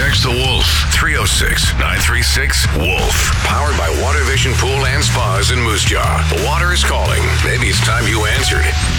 Text the Wolf 306-936-WOLF. Powered by Water Vision Pool and Spas in Moose Jaw. The water is calling. Maybe it's time you answered.